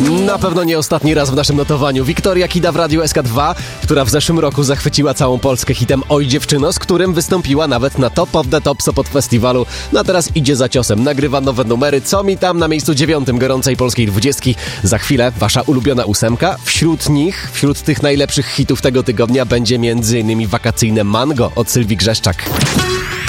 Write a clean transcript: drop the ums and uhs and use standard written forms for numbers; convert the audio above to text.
Na pewno nie ostatni raz w naszym notowaniu. Wiktoria Kida w Radiu SK2, która w zeszłym roku zachwyciła całą Polskę hitem Oj dziewczyno, z którym wystąpiła nawet na Top of the Top Sopot Festiwalu. No a teraz idzie za ciosem, nagrywa nowe numery. Co mi tam na miejscu 9 gorącej polskiej 20. Za chwilę wasza ulubiona 8. Wśród tych najlepszych hitów tego tygodnia będzie m.in. wakacyjne Mango od Sylwii Grzeszczak.